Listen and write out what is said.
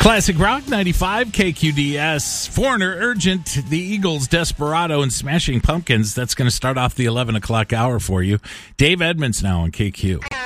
Classic Rock 95 KQDS. Foreigner Urgent, the Eagles, Desperado, and Smashing Pumpkins. That's going to start off the 11 o'clock hour for you. Dave Edmonds now on KQ.